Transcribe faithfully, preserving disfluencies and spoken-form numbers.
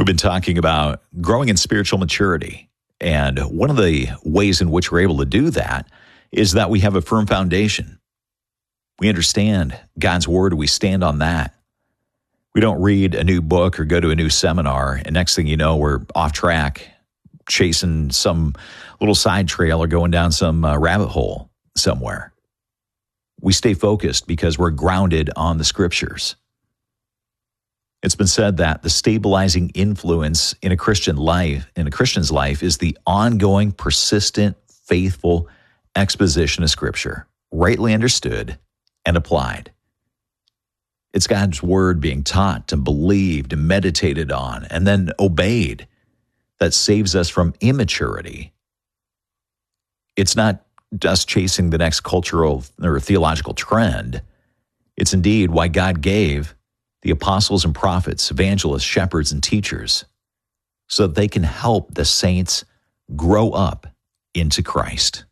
We've been talking about growing in spiritual maturity. And one of the ways in which we're able to do that is that we have a firm foundation. We understand God's word. We stand on that. We don't read a new book or go to a new seminar, and next thing you know, we're off track, chasing some little side trail or going down some uh, rabbit hole somewhere. We stay focused because we're grounded on the scriptures. It's been said that the stabilizing influence in a Christian life, in a Christian's life, is the ongoing, persistent, faithful exposition of Scripture, rightly understood and applied. It's God's word being taught and believed and meditated on and then obeyed that saves us from immaturity. It's not just chasing the next cultural or theological trend. It's indeed why God gave the apostles and prophets, evangelists, shepherds, and teachers, so that they can help the saints grow up into Christ.